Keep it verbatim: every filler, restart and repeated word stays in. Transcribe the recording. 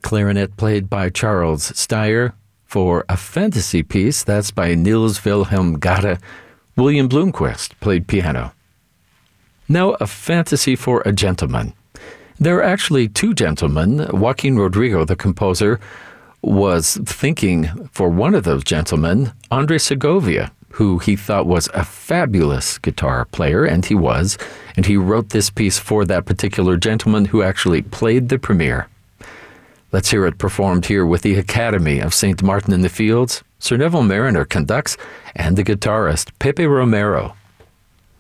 clarinet played by Charles Steyer. For a fantasy piece, that's by Niels Wilhelm Gade. William Bloomquist played piano. Now, a fantasy for a gentleman. There are actually two gentlemen. Joaquin Rodrigo, the composer, was thinking for one of those gentlemen, Andre Segovia, who he thought was a fabulous guitar player, and he was, and he wrote this piece for that particular gentleman who actually played the premiere. Let's hear it performed here with the Academy of Saint Martin in the Fields. Sir Neville Marriner conducts, and the guitarist Pepe Romero.